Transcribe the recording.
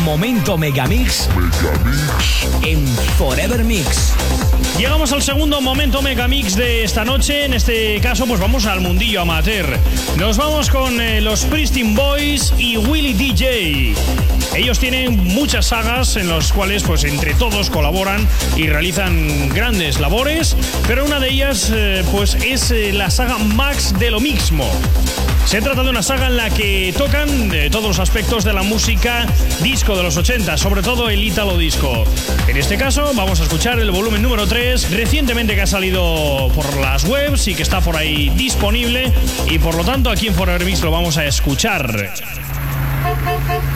Momento Megamix en Forever Mix. Llegamos al segundo momento Megamix de esta noche. En este caso, pues vamos al mundillo amateur. Nos vamos con los Pristin Boys y Willy DJ. Ellos tienen muchas sagas en las cuales, pues entre todos colaboran y realizan grandes labores, pero una de ellas, pues es la saga Max de lo mismo. Se trata de una saga en la que tocan todos los aspectos de la música disco de los 80, sobre todo el Italo Disco. En este caso vamos a escuchar el volumen número 3, recientemente que ha salido por las webs y que está por ahí disponible, y por lo tanto aquí en Forever Mix lo vamos a escuchar.